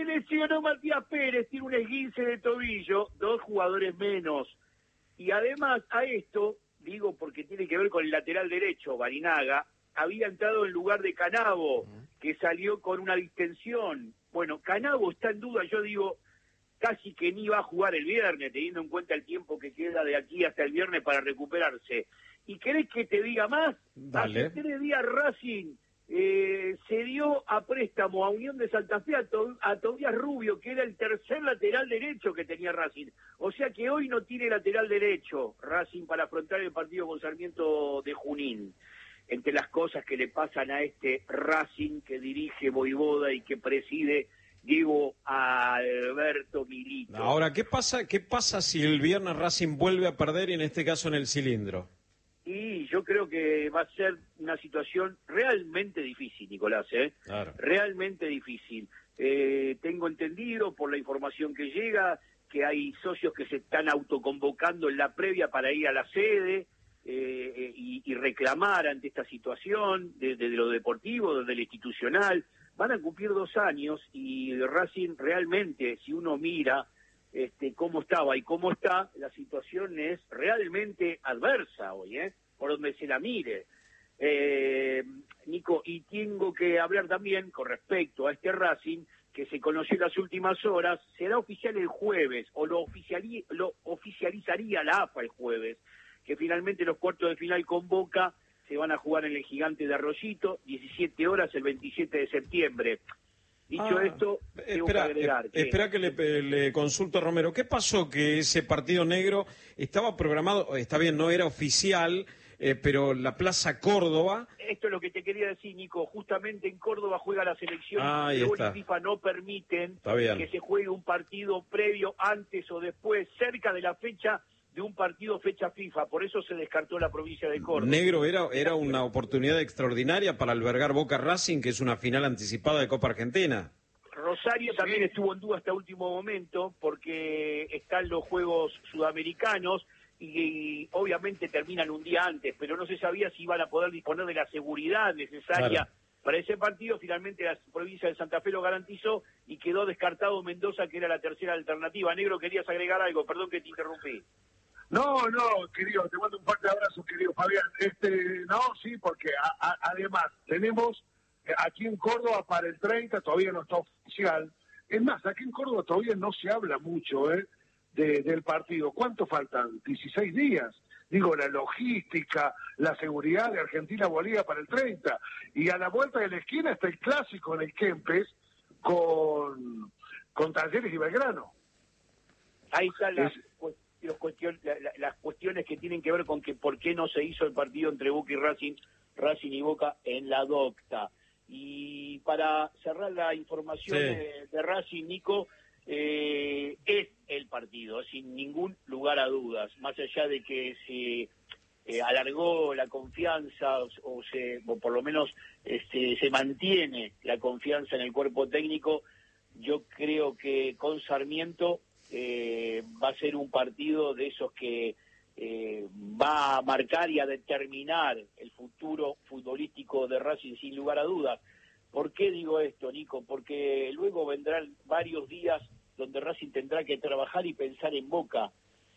lesionó Matías Pérez, tiene un esguince de tobillo, 2 jugadores menos. Y además a esto, digo porque tiene que ver con el lateral derecho, Barinaga, había entrado en lugar de Canavo, que salió con una distensión. Bueno, Canavo está en duda, yo digo, casi que ni va a jugar el viernes, teniendo en cuenta el tiempo que queda de aquí hasta el viernes para recuperarse. ¿Y querés que te diga más? Dale. Hace 3 días Racing se dio a préstamo a Unión de Santa Fe a Tobías Rubio, que era el tercer lateral derecho que tenía Racing. O sea que hoy no tiene lateral derecho Racing para afrontar el partido con Sarmiento de Junín. Entre las cosas que le pasan a este Racing que dirige Voivoda y que preside Diego Alberto Milito. Ahora, ¿qué pasa si el viernes Racing vuelve a perder, y en este caso en el Cilindro? Y yo creo que va a ser una situación realmente difícil, Nicolás, Claro. Realmente difícil. Tengo entendido por la información que llega que hay socios que se están autoconvocando en la previa para ir a la sede y reclamar ante esta situación desde lo deportivo, desde lo institucional. Van a cumplir 2 años y Racing realmente, si uno mira cómo estaba y cómo está, la situación es realmente adversa hoy, por donde se la mire. Nico, y tengo que hablar también con respecto a este Racing, que se conoció en las últimas horas, será oficial el jueves, o lo oficializaría la AFA el jueves, que finalmente los cuartos de final con Boca se van a jugar en el Gigante de Arroyito, 17 horas el 27 de septiembre. Dicho esto, tengo que agregar espera que le consulto a Romero. ¿Qué pasó que ese partido negro estaba programado, está bien, no era oficial, pero la Plaza Córdoba? Esto es lo que te quería decir, Nico. Justamente en Córdoba juega la selección y FIFA no permiten que se juegue un partido previo, antes o después, cerca de la fecha de un partido fecha FIFA. Por eso se descartó la provincia de Córdoba. Negro, era una oportunidad extraordinaria para albergar Boca Racing, que es una final anticipada de Copa Argentina. Rosario también estuvo en duda hasta último momento porque están los Juegos Sudamericanos y obviamente terminan un día antes, pero no se sabía si iban a poder disponer de la seguridad necesaria para ese partido. Finalmente la provincia de Santa Fe lo garantizó y quedó descartado Mendoza, que era la tercera alternativa. Negro, querías agregar algo, perdón que te interrumpí. No, querido, te mando un fuerte abrazo, querido Fabián. Sí, porque además tenemos aquí en Córdoba para el 30, todavía no está oficial. Es más, aquí en Córdoba todavía no se habla mucho del partido. ¿Cuánto faltan? 16 días. Digo, la logística, la seguridad de Argentina-Bolivia para el 30. Y a la vuelta de la esquina está el clásico en el Kempes con Talleres y Belgrano. Ahí está las cuestiones que tienen que ver con que por qué no se hizo el partido entre Boca y Racing y Boca en la Docta. Y para cerrar la información de Racing, Nico, es el partido, sin ningún lugar a dudas, más allá de que se alargó la confianza o por lo menos se mantiene la confianza en el cuerpo técnico. Yo creo que con Sarmiento va a ser un partido de esos que va a marcar y a determinar el futuro futbolístico de Racing sin lugar a dudas. ¿Por qué digo esto, Nico? Porque luego vendrán varios días donde Racing tendrá que trabajar y pensar en Boca.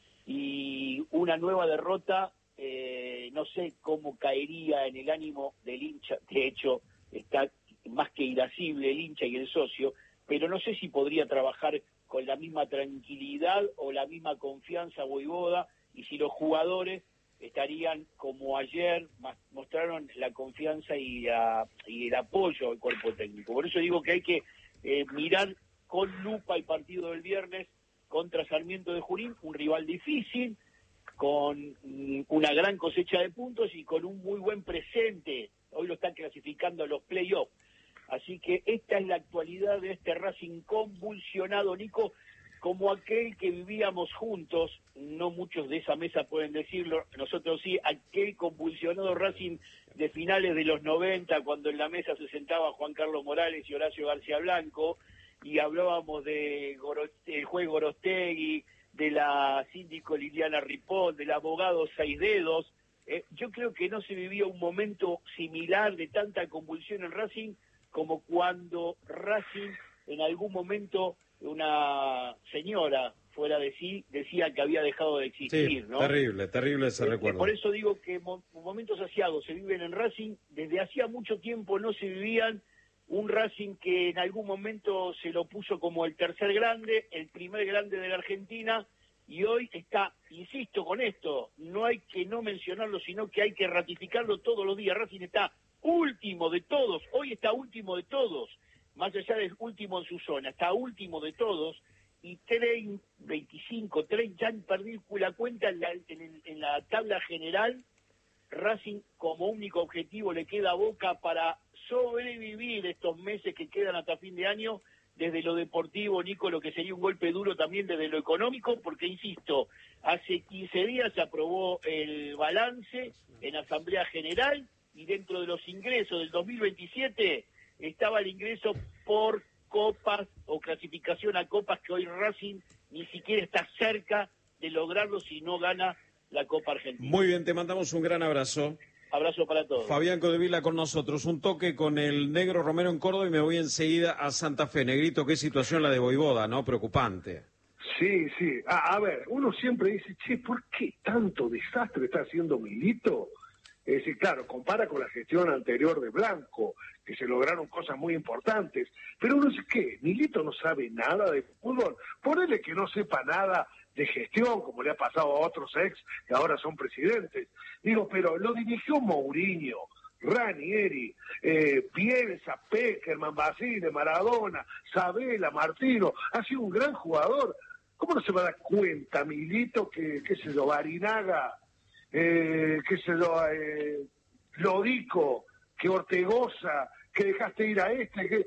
Y una nueva derrota, no sé cómo caería en el ánimo del hincha. De hecho, está más que irascible el hincha y el socio, pero no sé si podría trabajar con la misma tranquilidad o la misma confianza Voivoda, y si los jugadores estarían como ayer, mostraron la confianza y el apoyo al cuerpo técnico. Por eso digo que hay que mirar con lupa el partido del viernes contra Sarmiento de Junín, un rival difícil, con una gran cosecha de puntos y con un muy buen presente. Hoy lo están clasificando a los play-offs. Así que esta es la actualidad de este Racing convulsionado, Nico, como aquel que vivíamos juntos. No muchos de esa mesa pueden decirlo, nosotros sí, aquel convulsionado Racing de finales de los 90, cuando en la mesa se sentaba Juan Carlos Morales y Horacio García Blanco, y hablábamos del juez Gorostegui, de la síndico Liliana Ripoll, del abogado Seis Dedos. Yo creo que no se vivía un momento similar de tanta convulsión en Racing como cuando Racing en algún momento una señora fuera de sí decía que había dejado de existir, sí, ¿no? Terrible ese recuerdo. Por eso digo que momentos asiagos se viven en Racing, desde hacía mucho tiempo no se vivían. Un Racing que en algún momento se lo puso como el tercer grande, el primer grande de la Argentina, y hoy está, insisto con esto, no hay que no mencionarlo, sino que hay que ratificarlo todos los días. Racing está último de todos, hoy está último de todos, más allá de último en su zona, está último de todos, y 25, 30, ya perdí la cuenta en la tabla general. Racing como único objetivo le queda a Boca para sobrevivir estos meses que quedan hasta fin de año, desde lo deportivo, Nico, lo que sería un golpe duro también desde lo económico, porque insisto, hace 15 días se aprobó el balance en Asamblea General y dentro de los ingresos del 2027 estaba el ingreso por copas o clasificación a copas, que hoy Racing ni siquiera está cerca de lograrlo si no gana la Copa Argentina. Muy bien, te mandamos un gran abrazo. Abrazo para todos. Fabián Codevila con nosotros. Un toque con el Negro Romero en Córdoba y me voy enseguida a Santa Fe. Negrito, qué situación la de Voivoda, ¿no? Preocupante. Sí. A ver, uno siempre dice, che, ¿por qué tanto desastre está haciendo Milito? Es decir, claro, compara con la gestión anterior de Blanco, que se lograron cosas muy importantes, pero uno dice, ¿qué? Milito no sabe nada de fútbol. Ponele que no sepa nada de gestión, como le ha pasado a otros ex que ahora son presidentes. Digo, pero lo dirigió Mourinho, Ranieri, Bielsa, Peckerman, Basile, Maradona, Sabela, Martino. Ha sido un gran jugador. ¿Cómo no se va a dar cuenta, Milito, que qué sé yo, Barinaga, qué sé yo, Lodico, que Ortegoza, que dejaste ir a que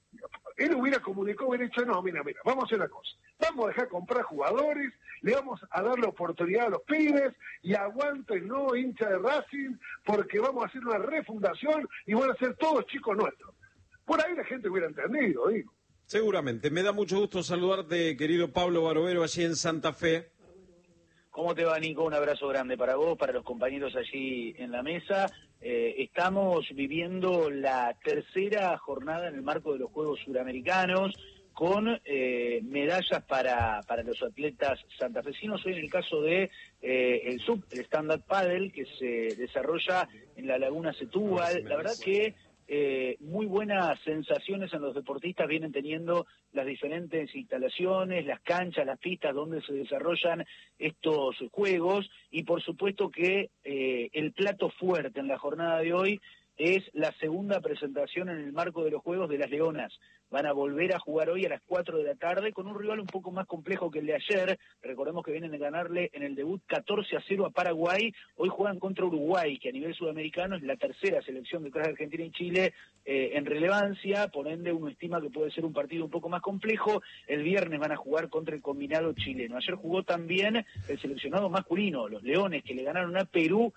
él hubiera comunicado, hubiera dicho, no, mira, vamos a hacer una cosa, vamos a dejar comprar jugadores, le vamos a dar la oportunidad a los pibes y aguanten, no hincha de Racing, porque vamos a hacer una refundación y van a ser todos chicos nuestros. Por ahí la gente hubiera entendido, digo. Seguramente. Me da mucho gusto saludarte, querido Pablo Barovero, allí en Santa Fe. ¿Cómo te va, Nico? Un abrazo grande para vos, para los compañeros allí en la mesa. Estamos viviendo la tercera jornada en el marco de los Juegos Suramericanos, con medallas para los atletas santafesinos. Hoy en el caso de el stand-up paddle, que se desarrolla en la Laguna Setúbal. La verdad que muy buenas sensaciones en los deportistas vienen teniendo las diferentes instalaciones, las canchas, las pistas donde se desarrollan estos juegos, y por supuesto que el plato fuerte en la jornada de hoy es la segunda presentación en el marco de los Juegos de las Leonas. Van a volver a jugar hoy a las 4 de la tarde con un rival un poco más complejo que el de ayer. Recordemos que vienen de ganarle en el debut 14-0 a Paraguay. Hoy juegan contra Uruguay, que a nivel sudamericano es la tercera selección detrás de Argentina y Chile en relevancia. Por ende, uno estima que puede ser un partido un poco más complejo. El viernes van a jugar contra el combinado chileno. Ayer jugó también el seleccionado masculino, los Leones, que le ganaron a Perú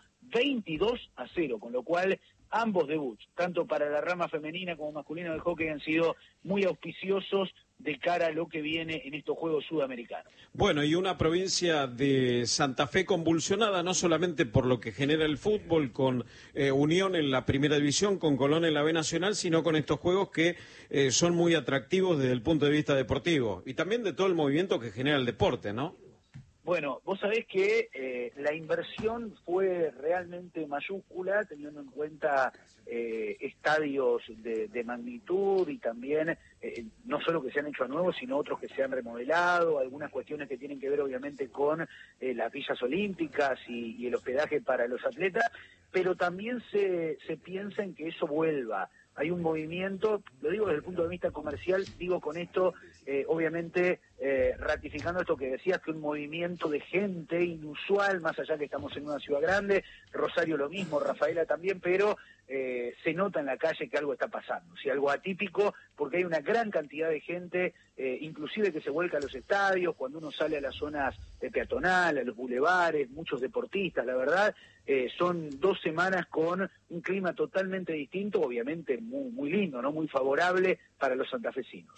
22-0, con lo cual ambos debuts, tanto para la rama femenina como masculina del hockey, han sido muy auspiciosos de cara a lo que viene en estos Juegos Sudamericanos. Bueno, y una provincia de Santa Fe convulsionada, no solamente por lo que genera el fútbol, con Unión en la Primera División, con Colón en la B Nacional, sino con estos juegos que son muy atractivos desde el punto de vista deportivo, y también de todo el movimiento que genera el deporte, ¿no? Bueno, vos sabés que la inversión fue realmente mayúscula, teniendo en cuenta estadios de magnitud y también no solo que se han hecho a nuevo, sino otros que se han remodelado, algunas cuestiones que tienen que ver obviamente con las villas olímpicas y el hospedaje para los atletas, pero también se piensa en que eso vuelva. Hay un movimiento, lo digo desde el punto de vista comercial, digo con esto, obviamente, ratificando esto que decías, que un movimiento de gente inusual, más allá que estamos en una ciudad grande, Rosario lo mismo, Rafaela también, pero se nota en la calle que algo está pasando, ¿sí? Algo atípico, porque hay una gran cantidad de gente, inclusive que se vuelca a los estadios, cuando uno sale a las zonas peatonales, a los bulevares, muchos deportistas, la verdad, son 2 semanas con un clima totalmente distinto, obviamente muy lindo, ¿no? Muy favorable para los santafesinos.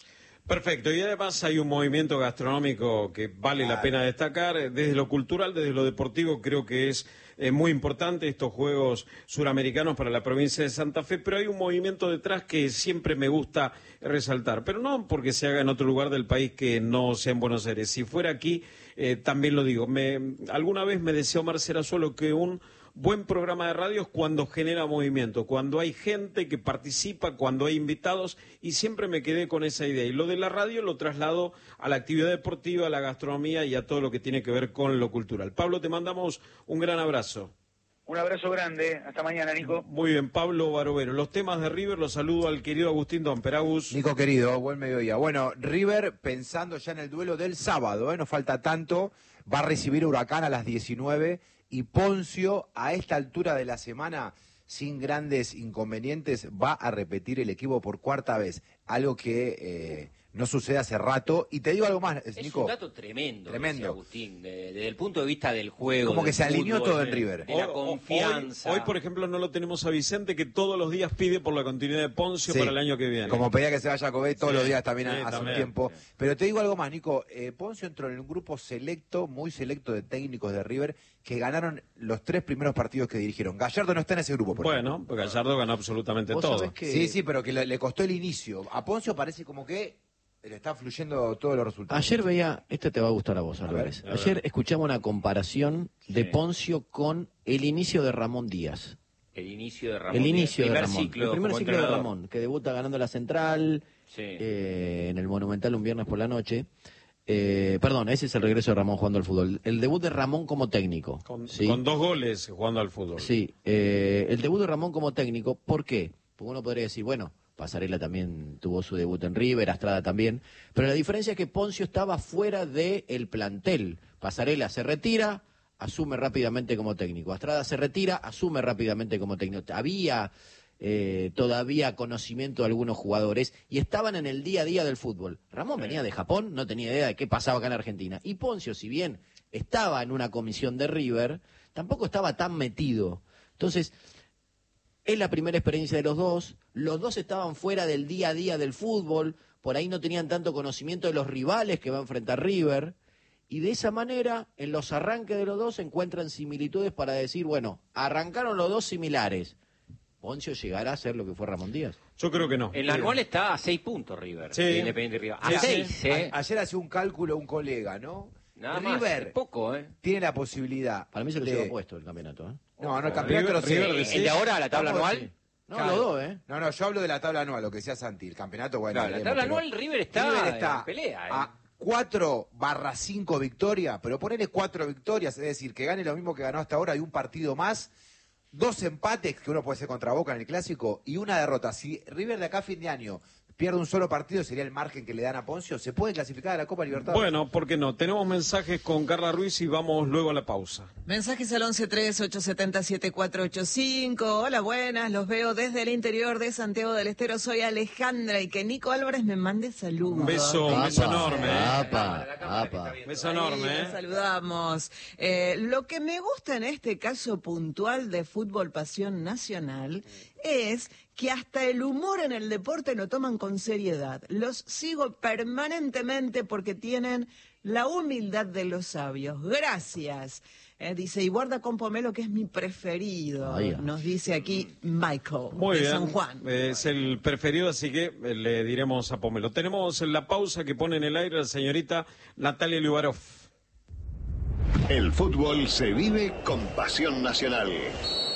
Perfecto, y además hay un movimiento gastronómico que vale la pena destacar, desde lo cultural, desde lo deportivo, creo que es muy importante estos Juegos Suramericanos para la provincia de Santa Fe, pero hay un movimiento detrás que siempre me gusta resaltar, pero no porque se haga en otro lugar del país que no sea en Buenos Aires. Si fuera aquí, también lo digo. Alguna vez me decía Omar Serazuelo que un buen programa de radio es cuando genera movimiento, cuando hay gente que participa, cuando hay invitados, y siempre me quedé con esa idea. Y lo de la radio lo traslado a la actividad deportiva, a la gastronomía y a todo lo que tiene que ver con lo cultural. Pablo, te mandamos un gran abrazo. Un abrazo grande, hasta mañana, Nico. Muy bien, Pablo Barovero. Los temas de River los saludo al querido Agustín Domper. Agus. Nico querido, buen mediodía. Bueno, River pensando ya en el duelo del sábado, no falta tanto, va a recibir a Huracán a las 19 y Poncio a esta altura de la semana, sin grandes inconvenientes, va a repetir el equipo por cuarta vez, algo que no sucede hace rato. Y te digo algo más, es Nico. Un dato tremendo, Tremendo. Agustín, desde el punto de vista del juego. Como que se alineó fútbol, todo en River. De la confianza. Hoy, por ejemplo, no lo tenemos a Vicente, que todos los días pide por la continuidad de Poncio para el año que viene. Como pedía que se vaya a Cobé todos los días también hace también. un tiempo. Pero te digo algo más, Nico. Poncio entró en un grupo selecto, muy selecto de técnicos de River, que ganaron los 3 primeros partidos que dirigieron. Gallardo no está en ese grupo, por ejemplo. Bueno, porque Gallardo ganó absolutamente todo. Sí, pero que le costó el inicio. A Poncio parece como que le están fluyendo todos los resultados. Ayer veía, este te va a gustar a vos, Álvarez. Ayer escuchaba una comparación de Poncio con el inicio de Ramón Díaz. El inicio de Ramón. El inicio de Ramón. Ciclo, el primer como ciclo de entrenador. Ramón, que debuta ganando la Central en el Monumental un viernes por la noche. Perdón, ese es el regreso de Ramón jugando al fútbol. El debut de Ramón como técnico. Con 2 goles jugando al fútbol. Sí, el debut de Ramón como técnico, ¿por qué? Porque uno podría decir, bueno, Pasarela también tuvo su debut en River, Astrada también, pero la diferencia es que Poncio estaba fuera del plantel. Pasarela se retira, asume rápidamente como técnico. Astrada se retira, asume rápidamente como técnico. Había todavía conocimiento de algunos jugadores y estaban en el día a día del fútbol. Ramón venía de Japón, no tenía idea de qué pasaba acá en Argentina. Y Poncio, si bien estaba en una comisión de River, tampoco estaba tan metido. Entonces, es la primera experiencia de los dos estaban fuera del día a día del fútbol, por ahí no tenían tanto conocimiento de los rivales que va a enfrentar River, y de esa manera, en los arranques de los dos, se encuentran similitudes para decir, bueno, arrancaron los dos similares. ¿Poncio llegará a ser lo que fue Ramón Díaz? Yo creo que no. El anual está a 6 puntos River, Sí. Independiente River. A Sí, 6, sí. Ayer hacía un cálculo un colega, ¿no? Nada más, River es poco, tiene la posibilidad. Para mí se lo lleva puesto el campeonato, ¿eh? No, el campeonato no sé. River ¿El de ahora, la tabla Estamos- anual? No, Claro. los dos, ¿eh? No, yo hablo de la tabla anual, lo que decía Santi. El campeonato, bueno. Claro, la veremos, tabla pero anual River está en pelea, a 4/5 victorias, pero ponele 4 victorias, es decir, que gane lo mismo que ganó hasta ahora y un partido más, 2 empates, que uno puede ser contra Boca en el Clásico, y una derrota. Si River de acá a fin de año pierde un solo partido, sería el margen que le dan a Poncio, ¿se puede clasificar a la Copa Libertadores? Bueno, ¿por qué no? Tenemos mensajes con Carla Ruiz y vamos luego a la pausa. Mensajes al 1138707485. Hola, buenas, los veo desde el interior de Santiago del Estero. Soy Alejandra y que Nico Álvarez me mande saludos. Un beso enorme. Apa. Beso Ahí enorme. los saludamos. Lo que me gusta en este caso puntual de Fútbol Pasión Nacional es que hasta el humor en el deporte lo toman con seriedad. Los sigo permanentemente porque tienen la humildad de los sabios. Gracias. Dice, y guarda con pomelo que es mi preferido. Vaya. Nos dice aquí Michael Muy de bien. San Juan. Es el preferido, así que le diremos a Pomelo. Tenemos la pausa que pone en el aire la señorita Natalia Liubarov. El fútbol se vive con Pasión Nacional.